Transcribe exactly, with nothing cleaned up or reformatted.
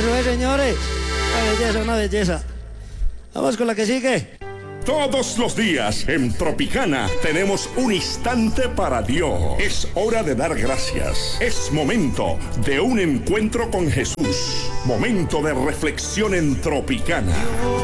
Eso es, señores. Una belleza, una belleza. Vamos con la que sigue. Todos los días en Tropicana tenemos un instante para Dios. Es hora de dar gracias. Es momento de un encuentro con Jesús. Momento de reflexión en Tropicana.